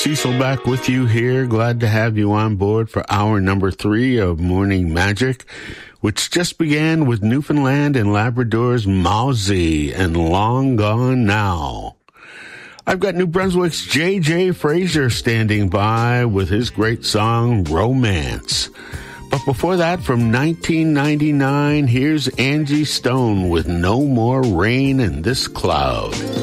Cecil back with you here. Glad to have you on board for hour number 3 of Morning Magic, which just began with Newfoundland and Labrador's Mowsy and Long Gone Now. I've got New Brunswick's J.J. Fraser standing by with his great song, Romance. But before that, from 1999, here's Angie Stone with No More Rain in This Cloud.